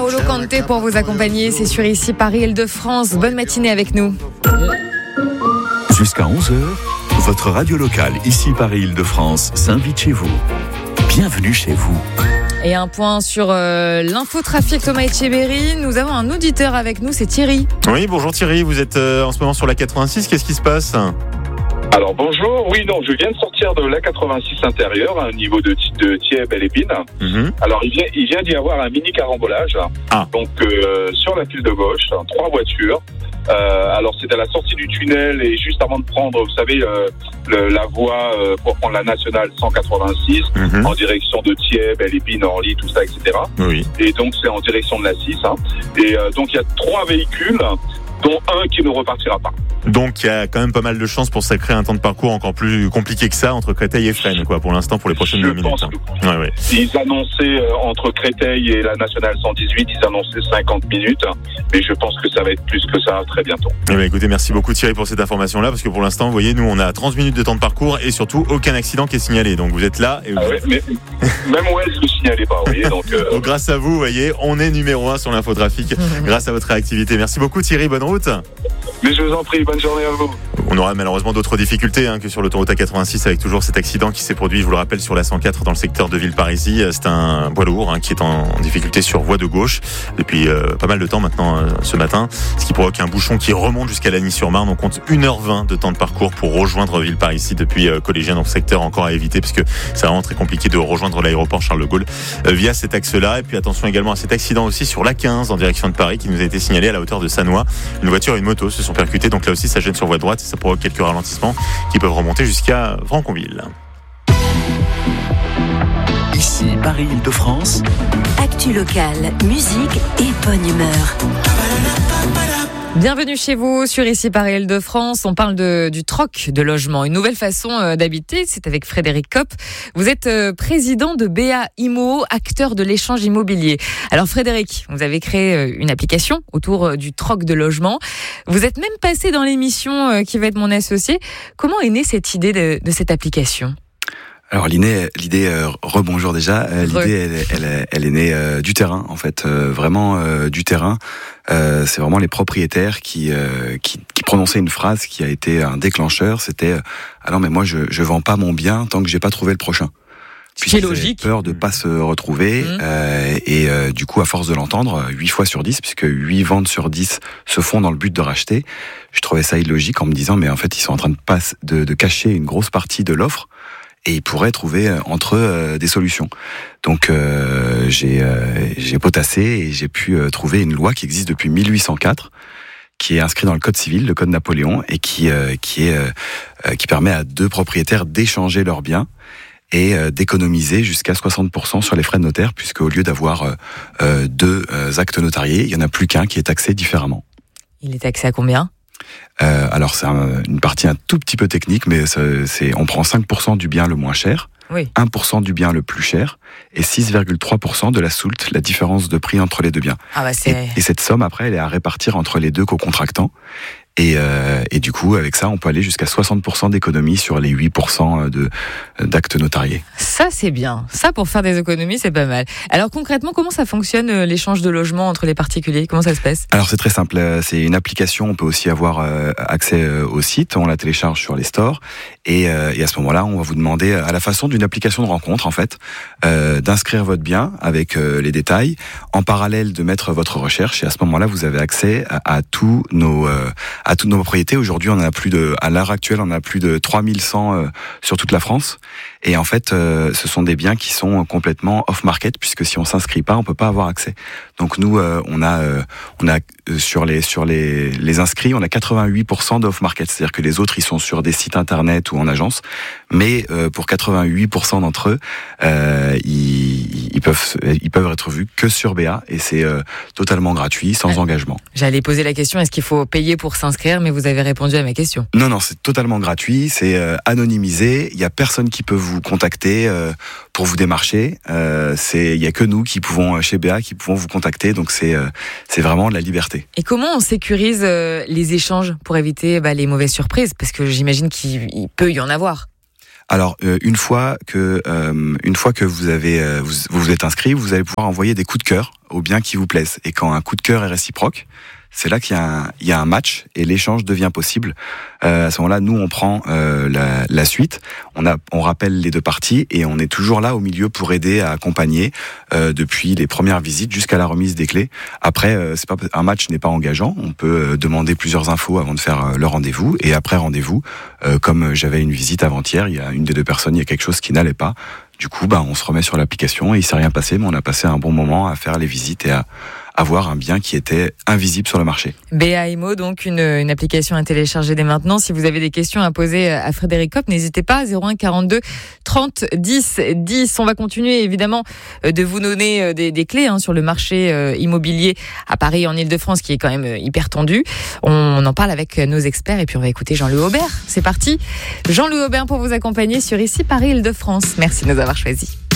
Paolo Conte pour vous accompagner. C'est sur ici Paris-Île-de-France. Bonne matinée avec nous. Jusqu'à 11h, votre radio locale, ici Paris-Île-de-France, s'invite chez vous. Bienvenue chez vous. Et un point sur l'infotrafic, Thomas Etcheberry. Nous avons un auditeur avec nous, c'est Thierry. Oui, bonjour Thierry, vous êtes en ce moment sur la 86, qu'est-ce qui se passe ? Alors bonjour, oui non, je viens de sortir de la 86 intérieure, à un niveau de Thièbes et l'Épine. Alors il vient d'y avoir un mini carambolage. Donc sur la piste de gauche, 3 voitures. Alors c'est à la sortie du tunnel et juste avant de prendre, vous savez, la voie pour prendre la nationale 186 en direction de Thièbes, l'Épine, Orly, tout ça, etc. Oui. Et donc c'est en direction de la 6. Et donc il y a 3 véhicules, dont un qui ne repartira pas. Donc il y a quand même pas mal de chances pour sacrer un temps de parcours encore plus compliqué que ça entre Créteil et Fresnes, quoi, pour l'instant, pour les prochaines minutes. Ouais. Ils annonçaient entre Créteil et la nationale 118, ils annonçaient 50 minutes, mais je pense que ça va être plus que ça très bientôt. Eh bien, écoutez, merci beaucoup Thierry pour cette information-là, parce que pour l'instant, vous voyez, nous on a 30 minutes de temps de parcours et surtout aucun accident qui est signalé. Donc vous êtes là. Et vous... mais même Wells ne le signalait pas, vous voyez. Donc grâce à vous, voyez, on est numéro 1 sur l'infotrafic grâce à votre réactivité. Merci beaucoup Thierry, bonne route. Mais je vous en prie, bonne journée à vous. On aura malheureusement d'autres difficultés que sur l'autoroute A86 avec toujours cet accident qui s'est produit, je vous le rappelle, sur la 104 dans le secteur de Villeparisis. C'est un poids lourd qui est en difficulté sur voie de gauche depuis pas mal de temps maintenant ce matin, ce qui provoque un bouchon qui remonte jusqu'à Lagny-sur-Marne. On compte 1h20 de temps de parcours pour rejoindre Villeparisis depuis Collégien, donc secteur encore à éviter parce que c'est vraiment très compliqué de rejoindre l'aéroport Charles de Gaulle via cet axe-là. Et puis attention également à cet accident aussi sur l'A15 en direction de Paris qui nous a été signalé à la hauteur de Sannois. Une voiture et une moto se sont percutés, donc là aussi ça gêne sur voie droite et ça provoque quelques ralentissements qui peuvent remonter jusqu'à Franconville. Ici Paris-Île-de-France. Actu locale, musique et bonne humeur. Bienvenue chez vous sur ici Paris-Île-de-France. On parle du troc de logement, une nouvelle façon d'habiter. C'est avec Frédéric Kopp. Vous êtes président de BA Immo, acteur de l'échange immobilier. Alors Frédéric, vous avez créé une application autour du troc de logement. Vous êtes même passé dans l'émission qui va être mon associé. Comment est née cette idée de cette application ? Alors l'idée, rebonjour déjà. L'idée, elle est née du terrain en fait, vraiment du terrain. C'est vraiment les propriétaires qui prononçaient une phrase qui a été un déclencheur. C'était ah non mais moi je vends pas mon bien tant que j'ai pas trouvé le prochain. C'est logique. Peur de pas se retrouver et du coup à force de l'entendre 8 fois sur 10 puisque 8 ventes sur 10 se font dans le but de racheter. Je trouvais ça illogique en me disant mais en fait ils sont en train de cacher une grosse partie de l'offre. Et ils pourraient trouver entre eux des solutions. Donc j'ai potassé et j'ai pu trouver une loi qui existe depuis 1804, qui est inscrite dans le Code civil, le Code Napoléon, et qui permet à 2 propriétaires d'échanger leurs biens et d'économiser jusqu'à 60% sur les frais de notaire, puisque au lieu d'avoir 2 actes notariés, il y en a plus qu'un qui est taxé différemment. Il est taxé à combien ? Alors c'est une partie un tout petit peu technique, mais on prend 5% du bien le moins cher, 1% du bien le plus cher, et 6,3% de la soulte, la différence de prix entre les 2 biens. Et cette somme, après, elle est à répartir entre les 2 co-contractants. Et du coup, avec ça, on peut aller jusqu'à 60% d'économie sur les 8% d'actes notariés. Ça, c'est bien. Ça, pour faire des économies, c'est pas mal. Alors concrètement, comment ça fonctionne l'échange de logements entre les particuliers ? Comment ça se passe ? Alors c'est très simple. C'est une application. On peut aussi avoir accès au site. On la télécharge sur les stores. Et à ce moment-là, on va vous demander, à la façon d'une application de rencontre, en fait, d'inscrire votre bien avec les détails, en parallèle de mettre votre recherche. Et à ce moment-là, vous avez accès à toutes nos propriétés. Aujourd'hui, à l'heure actuelle, on a plus de 3100 sur toute la France. Et en fait, ce sont des biens qui sont complètement off-market, puisque si on s'inscrit pas, on peut pas avoir accès. Donc nous, on a sur les inscrits, on a 88% d'off-market, c'est-à-dire que les autres, ils sont sur des sites internet ou en agence. Mais pour 88% d'entre eux, ils peuvent être vus que sur BA, et c'est totalement gratuit, sans engagement. J'allais poser la question, est-ce qu'il faut payer pour s'inscrire, mais vous avez répondu à ma question. Non, c'est totalement gratuit, c'est anonymisé, il y a personne qui peut vous contacter pour vous démarcher, il y a que nous chez BA qui pouvons vous contacter, donc c'est vraiment de la liberté. Et comment on sécurise les échanges pour éviter les mauvaises surprises, parce que j'imagine qu'il peut y en avoir? Alors une fois que vous êtes inscrit, vous allez pouvoir envoyer des coups de cœur aux biens qui vous plaisent. Et quand un coup de cœur est réciproque, c'est là qu'il y a un match et l'échange devient possible. À ce moment-là, nous on prend la suite, on rappelle les deux parties et on est toujours là au milieu pour aider à accompagner depuis les premières visites jusqu'à la remise des clés. Après, un match n'est pas engageant. On peut demander plusieurs infos avant de faire le rendez-vous et après rendez-vous, comme j'avais une visite avant-hier, il y a une des deux personnes, il y a quelque chose qui n'allait pas. Du coup, on se remet sur l'application et il s'est rien passé, mais on a passé un bon moment à faire les visites et à avoir un bien qui était invisible sur le marché. BA Immo, donc une application à télécharger dès maintenant. Si vous avez des questions à poser à Frédéric Kopp, n'hésitez pas, 01 42 30 10 10. On va continuer évidemment de vous donner des clés sur le marché immobilier à Paris, en Ile-de-France, qui est quand même hyper tendu. On en parle avec nos experts et puis on va écouter Jean-Louis Aubert. C'est parti. Jean-Louis Aubert pour vous accompagner sur Ici Paris Ile-de-France. Merci de nous avoir choisis.